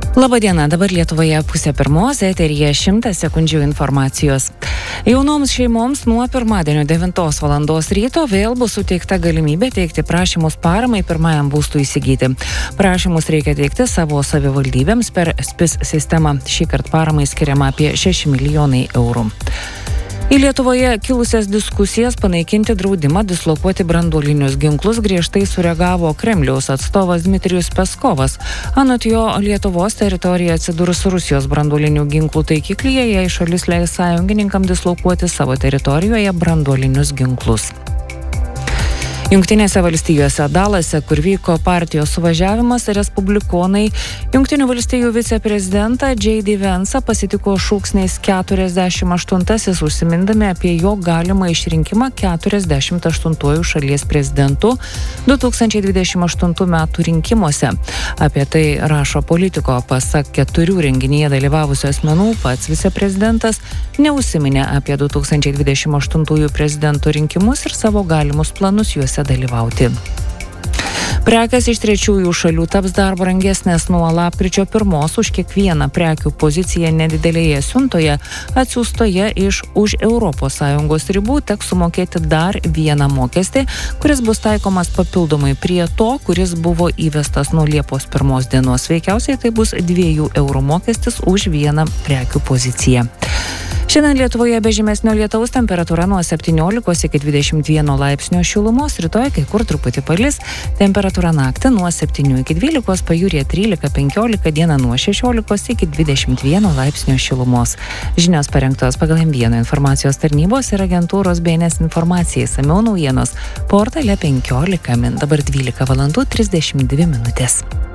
Labadiena, dabar Lietuvoje 9:30, eteryje 100 sekundžių informacijos. Jaunoms šeimoms nuo pirmadienio 9 valandos ryto vėl bus suteikta galimybė teikti prašymus paramai pirmajam būstui įsigyti. Prašymus reikia teikti savo savivaldybėms per SPIS sistemą. Šįkart paramai skiriama apie 6 milijonai eurų. Į Lietuvoje kilusias diskusijas panaikinti draudimą dislokuoti branduolinius ginklus griežtai sureagavo Kremliaus atstovas Dmitrijus Peskovas. Anot jo, Lietuvos teritorija atsidurs Rusijos branduolinių ginklų taikiklyje, jei šalis leis sąjungininkam dislokuoti savo teritorijoje branduolinius ginklus. Jungtinėse valstijose Dalase, kur vyko partijos suvažiavimas, respublikonai Jungtinių valstijų viceprezidentą J.D. Vance'ą pasitiko šūksniais 48-asis, užsimindami apie jo galimą išrinkimą 48-ųjų šalies prezidentu 2028 metų rinkimuose. Apie tai rašo Politico. Pasak 4 renginyje dalyvavusių asmenų, pats viceprezidentas neužsiminė apie 2028 prezidento rinkimus ir savo galimus planus juose dalyvauti. Prekės iš trečiųjų šalių taps dar brangesnės nuo lapkričio 1. Už kiekvieną prekių poziciją nedidelėje siuntoje atsiųstoje iš už ES ribų teks sumokėti dar vieną mokestį, kuris bus taikomas papildomai prie to, kuris buvo įvestas nuo Liepos 1 dienos. Veikiausiai tai bus 2 eurų mokestis už vieną prekių poziciją. Šiandien Lietuvoje be žymesnio lietaus, temperatūra nuo 17 iki 21 laipsnio šilumos, rytoj kai kur truputį palis, temperatūra naktį nuo 7 iki 12, pajūryje 13-15, dieną nuo 16 iki 21 laipsnio šilumos. Žinios parengtos pagal M1 informacijos tarnybos ir agentūros BNS informacijai. Išsamiau naujienos portale 15 min. Dabar 12:32 minutės.